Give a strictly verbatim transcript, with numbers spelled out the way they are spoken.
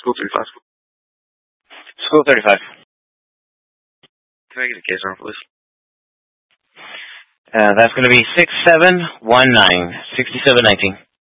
School thirty-five. School thirty-five. Can I get a case number, please? Uh, that's going to be six seven one nine, sixty-seven nineteen.